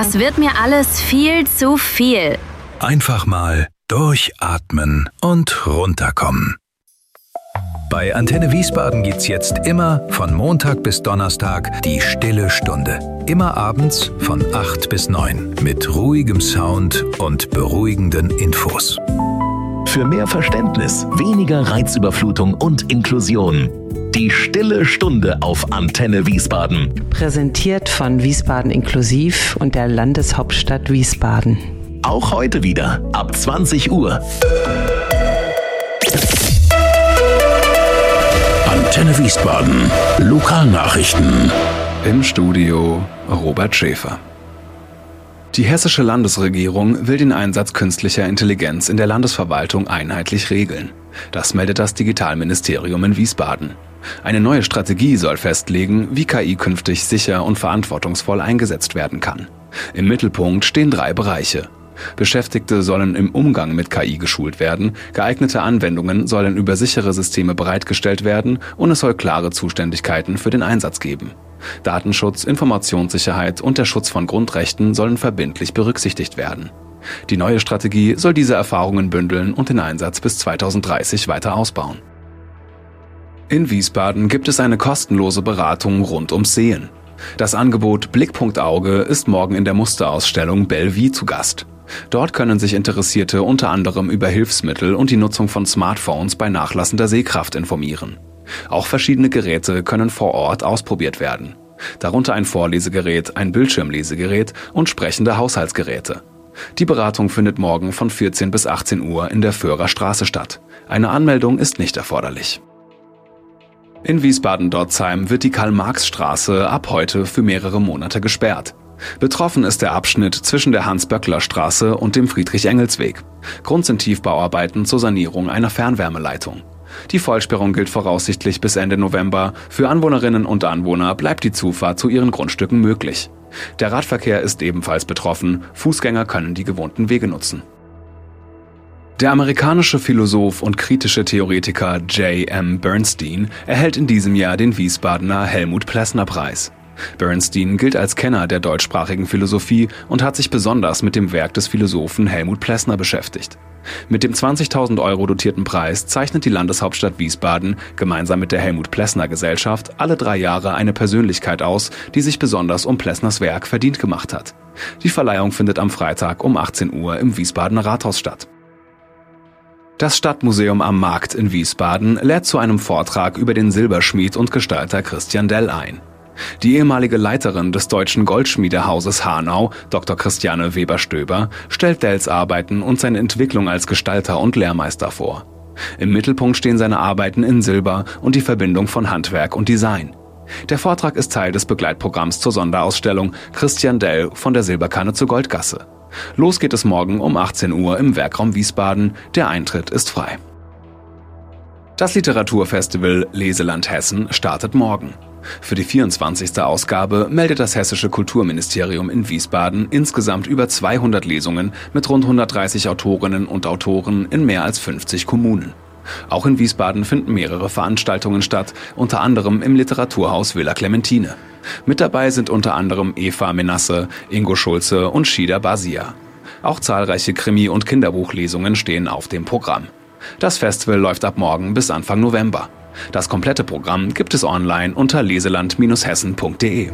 Das wird mir alles viel zu viel. Einfach mal durchatmen und runterkommen. Bei Antenne Wiesbaden gibt's jetzt immer von Montag bis Donnerstag die Stille Stunde. Immer abends von 8 bis 9 mit ruhigem Sound und beruhigenden Infos. Für mehr Verständnis, weniger Reizüberflutung und Inklusion. Die Stille Stunde auf Antenne Wiesbaden. Präsentiert von Wiesbaden Inklusiv und der Landeshauptstadt Wiesbaden. Auch heute wieder ab 20 Uhr. Antenne Wiesbaden. Lokalnachrichten. Im Studio Robert Schäfer. Die hessische Landesregierung will den Einsatz künstlicher Intelligenz in der Landesverwaltung einheitlich regeln. Das meldet das Digitalministerium in Wiesbaden. Eine neue Strategie soll festlegen, wie KI künftig sicher und verantwortungsvoll eingesetzt werden kann. Im Mittelpunkt stehen 3 Bereiche. Beschäftigte sollen im Umgang mit KI geschult werden, geeignete Anwendungen sollen über sichere Systeme bereitgestellt werden und es soll klare Zuständigkeiten für den Einsatz geben. Datenschutz, Informationssicherheit und der Schutz von Grundrechten sollen verbindlich berücksichtigt werden. Die neue Strategie soll diese Erfahrungen bündeln und den Einsatz bis 2030 weiter ausbauen. In Wiesbaden gibt es eine kostenlose Beratung rund ums Sehen. Das Angebot Blickpunkt Auge ist morgen in der Musterausstellung Bellevue zu Gast. Dort können sich Interessierte unter anderem über Hilfsmittel und die Nutzung von Smartphones bei nachlassender Sehkraft informieren. Auch verschiedene Geräte können vor Ort ausprobiert werden. Darunter ein Vorlesegerät, ein Bildschirmlesegerät und sprechende Haushaltsgeräte. Die Beratung findet morgen von 14 bis 18 Uhr in der Föhrer Straße statt. Eine Anmeldung ist nicht erforderlich. In Wiesbaden-Dotzheim wird die Karl-Marx-Straße ab heute für mehrere Monate gesperrt. Betroffen ist der Abschnitt zwischen der Hans-Böckler-Straße und dem Friedrich-Engels-Weg. Grund sind Tiefbauarbeiten zur Sanierung einer Fernwärmeleitung. Die Vollsperrung gilt voraussichtlich bis Ende November. Für Anwohnerinnen und Anwohner bleibt die Zufahrt zu ihren Grundstücken möglich. Der Radverkehr ist ebenfalls betroffen. Fußgänger können die gewohnten Wege nutzen. Der amerikanische Philosoph und kritische Theoretiker J.M. Bernstein erhält in diesem Jahr den Wiesbadener Helmut-Plessner-Preis. Bernstein gilt als Kenner der deutschsprachigen Philosophie und hat sich besonders mit dem Werk des Philosophen Helmut Plessner beschäftigt. Mit dem 20.000 € dotierten Preis zeichnet die Landeshauptstadt Wiesbaden gemeinsam mit der Helmut-Plessner-Gesellschaft alle 3 Jahre eine Persönlichkeit aus, die sich besonders um Plessners Werk verdient gemacht hat. Die Verleihung findet am Freitag um 18 Uhr im Wiesbadener Rathaus statt. Das Stadtmuseum am Markt in Wiesbaden lädt zu einem Vortrag über den Silberschmied und Gestalter Christian Dell ein. Die ehemalige Leiterin des Deutschen Goldschmiedehauses Hanau, Dr. Christiane Weber-Stöber, stellt Dells Arbeiten und seine Entwicklung als Gestalter und Lehrmeister vor. Im Mittelpunkt stehen seine Arbeiten in Silber und die Verbindung von Handwerk und Design. Der Vortrag ist Teil des Begleitprogramms zur Sonderausstellung Christian Dell von der Silberkanne zur Goldgasse. Los geht es morgen um 18 Uhr im Werkraum Wiesbaden. Der Eintritt ist frei. Das Literaturfestival Leseland Hessen startet morgen. Für die 24. Ausgabe meldet das Hessische Kulturministerium in Wiesbaden insgesamt über 200 Lesungen mit rund 130 Autorinnen und Autoren in mehr als 50 Kommunen. Auch in Wiesbaden finden mehrere Veranstaltungen statt, unter anderem im Literaturhaus Villa Clementine. Mit dabei sind unter anderem Eva Menasse, Ingo Schulze und Shida Basia. Auch zahlreiche Krimi- und Kinderbuchlesungen stehen auf dem Programm. Das Festival läuft ab morgen bis Anfang November. Das komplette Programm gibt es online unter leseland-hessen.de.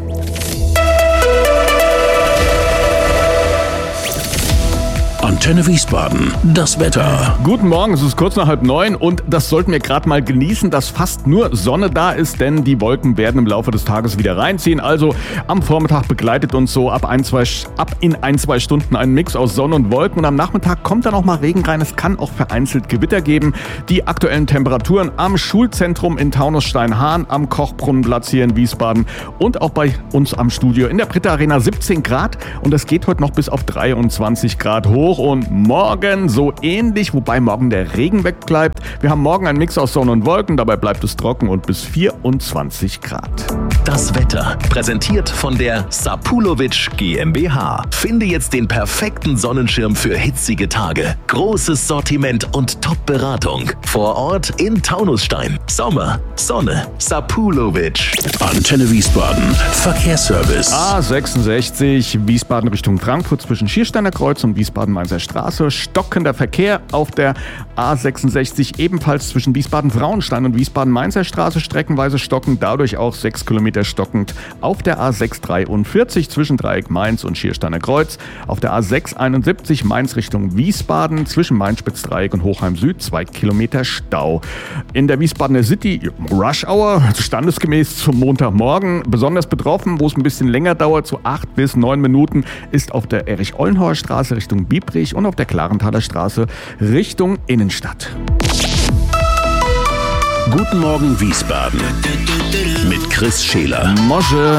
Antenne Wiesbaden, das Wetter. Guten Morgen, es ist kurz nach 8:30 und das sollten wir gerade mal genießen, dass fast nur Sonne da ist, denn die Wolken werden im Laufe des Tages wieder reinziehen. Also am Vormittag begleitet uns so ab in 1-2 Stunden ein Mix aus Sonne und Wolken und am Nachmittag kommt dann auch mal Regen rein. Es kann auch vereinzelt Gewitter geben. Die aktuellen Temperaturen am Schulzentrum in Taunus-Steinhahn, am Kochbrunnenplatz hier in Wiesbaden und auch bei uns am Studio in der Britta Arena 17 Grad und es geht heute noch bis auf 23 Grad hoch. Und morgen so ähnlich, wobei morgen der Regen wegbleibt. Wir haben morgen einen Mix aus Sonne und Wolken, dabei bleibt es trocken und bis 24 Grad. Das Wetter, präsentiert von der Sapulovic GmbH. Finde jetzt den perfekten Sonnenschirm für hitzige Tage. Großes Sortiment und Top-Beratung. Vor Ort in Taunusstein. Sommer, Sonne, Sapulovic. Antenne Wiesbaden. Verkehrsservice. A66 Wiesbaden Richtung Frankfurt zwischen Schiersteiner Kreuz und Wiesbaden-Mainzer Straße. Stockender Verkehr auf der A66 ebenfalls zwischen Wiesbaden-Frauenstein und Wiesbaden-Mainzer Straße. Streckenweise stocken, dadurch auch 6 Kilometer stockend auf der A643 zwischen Dreieck Mainz und Schiersteiner Kreuz. Auf der A671 Mainz Richtung Wiesbaden zwischen Mainz-Spitzdreieck und Hochheim Süd 2 Kilometer Stau. In der Wiesbadener City Rush Hour, standesgemäß zum Montagmorgen. Besonders betroffen, wo es ein bisschen länger dauert, so 8 bis 9 Minuten, ist auf der Erich-Ollenhauer Straße Richtung Biebrich und auf der Klarenthaler Straße Richtung Innenstadt. Guten Morgen Wiesbaden mit Chris Scheler. Mosche.